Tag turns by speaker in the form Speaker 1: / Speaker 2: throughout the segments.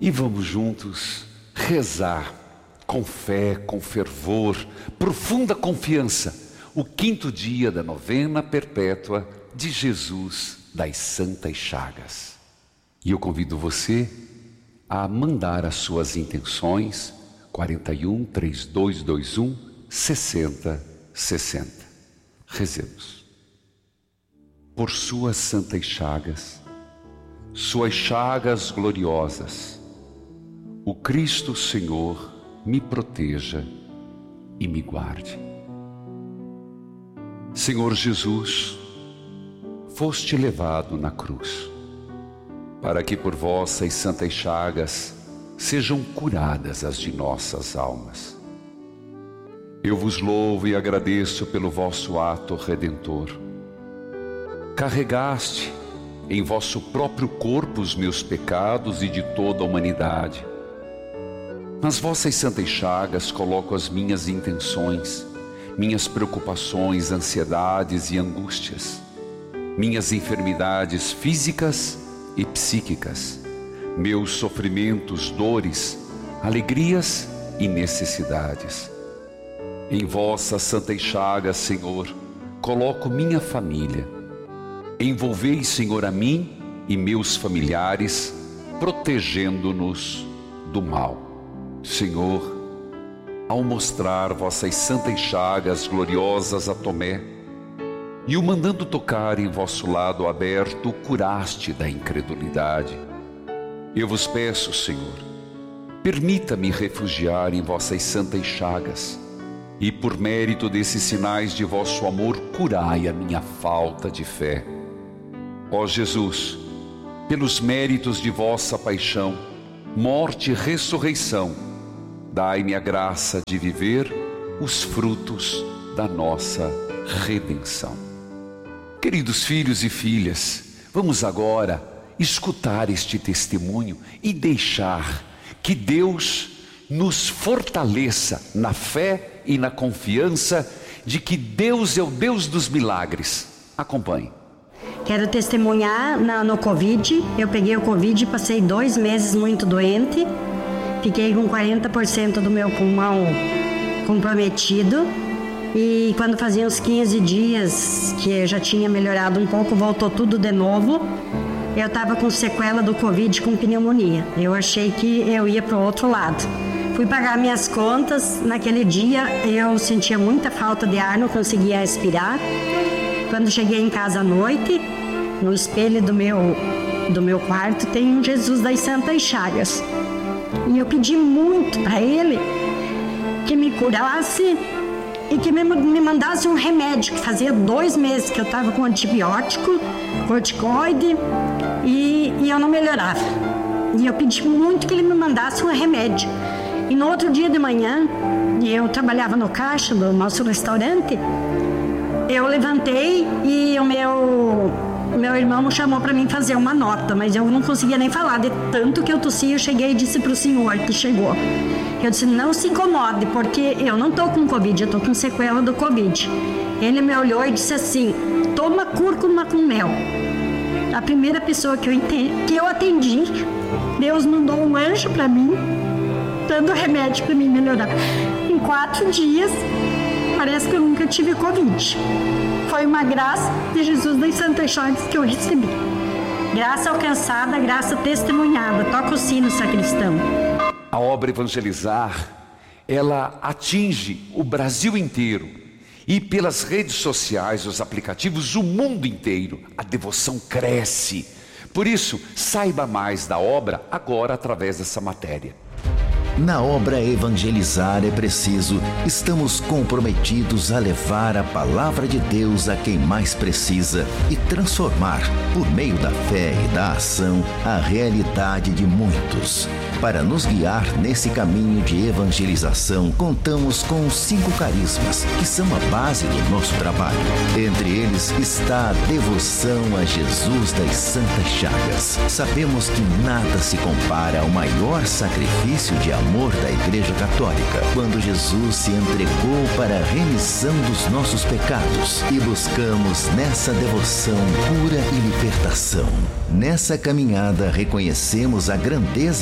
Speaker 1: E vamos juntos rezar com fé, com fervor, profunda confiança, o 5º dia da novena perpétua de Jesus das Santas Chagas. E eu convido você a mandar as suas intenções, 41 3221 6060. Rezemos. Por suas santas chagas, suas chagas gloriosas, o Cristo Senhor me proteja e me guarde. Senhor Jesus, foste levado na cruz, para que por vossas santas chagas sejam curadas as de nossas almas. Eu vos louvo e agradeço pelo vosso ato redentor. Carregaste em vosso próprio corpo os meus pecados e de toda a humanidade. Nas vossas santas chagas coloco as minhas intenções, minhas preocupações, ansiedades e angústias, minhas enfermidades físicas e psíquicas, meus sofrimentos, dores, alegrias e necessidades. Em vossas santas chagas, Senhor, coloco minha família. Envolvei, Senhor, a mim e meus familiares, protegendo-nos do mal. Senhor, ao mostrar vossas santas chagas gloriosas a Tomé, e o mandando tocar em vosso lado aberto, o curaste da incredulidade. Eu vos peço, Senhor, permita-me refugiar em vossas santas chagas, e por mérito desses sinais de vosso amor, curai a minha falta de fé. Ó Jesus, pelos méritos de vossa paixão, morte e ressurreição, dai-me a graça de viver os frutos da nossa redenção. Queridos filhos e filhas, vamos agora escutar este testemunho e deixar que Deus nos fortaleça na fé e na confiança de que Deus é o Deus dos milagres. Acompanhe.
Speaker 2: Quero testemunhar no Covid. Eu peguei o Covid e passei 2 meses muito doente. Fiquei com 40% do meu pulmão comprometido. E quando fazia uns 15 dias que eu já tinha melhorado um pouco, voltou tudo de novo. Eu estava com sequela do Covid com pneumonia. Eu achei que eu ia para o outro lado. Fui pagar minhas contas. Naquele dia eu sentia muita falta de ar, não conseguia respirar. Quando cheguei em casa à noite, no espelho do meu quarto tem um Jesus das Santas Chagas. E eu pedi muito para ele que me curasse e que me mandasse um remédio, que fazia 2 meses que eu estava com antibiótico, corticoide, e eu não melhorava. E eu pedi muito que ele me mandasse um remédio. E no outro dia de manhã, eu trabalhava no caixa do nosso restaurante, eu levantei e o meu irmão me chamou para mim fazer uma nota, mas eu não conseguia nem falar, de tanto que eu tossia. Eu cheguei e disse para o senhor que chegou. Eu disse, não se incomode, porque eu não estou com Covid, eu estou com sequela do Covid. Ele me olhou e disse assim, toma cúrcuma com mel. A primeira pessoa que eu atendi, Deus mandou um anjo para mim, dando remédio para mim melhorar. Em 4 dias, parece que eu nunca tive Covid. Foi uma graça de Jesus das Santas Chagas que eu recebi. Graça alcançada, graça testemunhada. Toca o sino, sacristão.
Speaker 1: A obra Evangelizar, ela atinge o Brasil inteiro. E pelas redes sociais, os aplicativos, o mundo inteiro. A devoção cresce. Por isso, saiba mais da obra agora através dessa matéria.
Speaker 3: Na obra Evangelizar é preciso, estamos comprometidos a levar a palavra de Deus a quem mais precisa e transformar, por meio da fé e da ação, a realidade de muitos. Para nos guiar nesse caminho de evangelização, contamos com 5 carismas, que são a base do nosso trabalho. Entre eles está a devoção a Jesus das Santas Chagas. Sabemos que nada se compara ao maior sacrifício de amor da Igreja Católica, quando Jesus se entregou para a remissão dos nossos pecados, e buscamos nessa devoção cura e libertação. Nessa caminhada reconhecemos a grandeza desse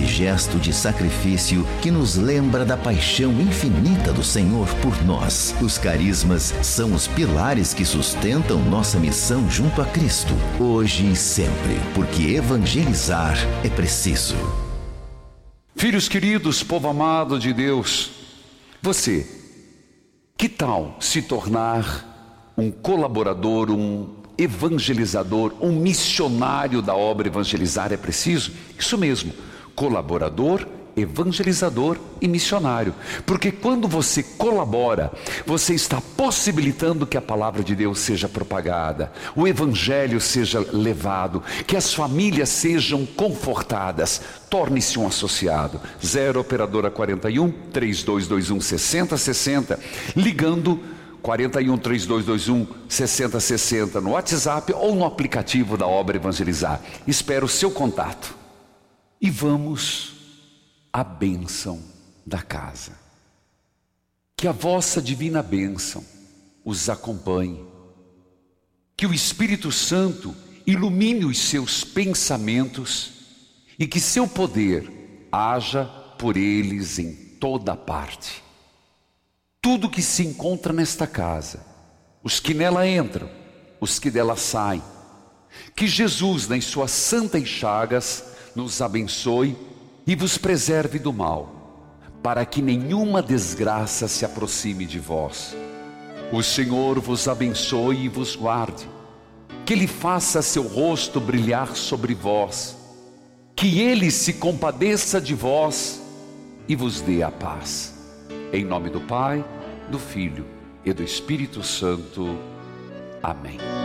Speaker 3: esse gesto de sacrifício que nos lembra da paixão infinita do Senhor por nós. Os carismas são os pilares que sustentam nossa missão junto a Cristo, hoje e sempre, porque evangelizar é preciso.
Speaker 1: Filhos queridos, povo amado de Deus, você, que tal se tornar um colaborador, um evangelizador, um missionário da obra Evangelizar é Preciso? Isso mesmo, colaborador, evangelizador e missionário. Porque quando você colabora, você está possibilitando que a palavra de Deus seja propagada, o evangelho seja levado, que as famílias sejam confortadas. Torne-se um associado. 0 operadora 41 3221 6060, ligando 41 3221 6060 no WhatsApp ou no aplicativo da obra Evangelizar. Espero o seu contato. E vamos à bênção da casa. Que a vossa divina bênção os acompanhe. Que o Espírito Santo ilumine os seus pensamentos e que seu poder haja por eles em toda parte. Tudo que se encontra nesta casa, os que nela entram, os que dela saem, que Jesus, nas suas santas chagas, nos abençoe e vos preserve do mal, para que nenhuma desgraça se aproxime de vós. O Senhor vos abençoe e vos guarde, que Ele faça seu rosto brilhar sobre vós, que Ele se compadeça de vós e vos dê a paz. Em nome do Pai, do Filho e do Espírito Santo. Amém.